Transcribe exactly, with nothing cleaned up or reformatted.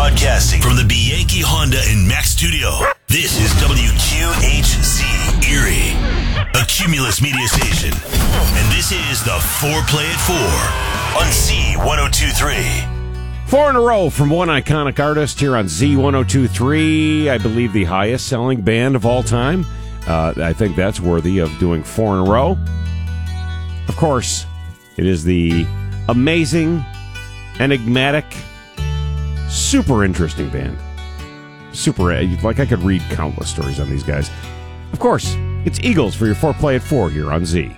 Broadcasting from the Bianchi Honda and Mack studio, this is W Q H Z Erie, a Cumulus media station. And this is the four Play at four on Z ten twenty-three. Four in a row from one iconic artist here on Z ten twenty-three. I believe the highest selling band of all time. Uh, I think that's worthy of doing four in a row. Of course, it is the amazing, enigmatic, super interesting band. Super, like I could read countless stories on these guys. Of course, it's Eagles for your four Play at four here on Z.